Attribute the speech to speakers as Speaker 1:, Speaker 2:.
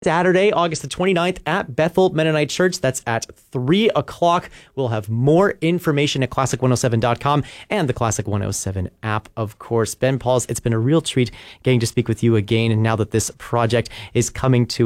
Speaker 1: Saturday, August the 29th at Bethel Mennonite Church. That's at 3 o'clock. We'll have more information at classic107.com and the Classic 107 app, of course. Ben Pauls, it's been a real treat getting to speak with you again. And now that this project is coming to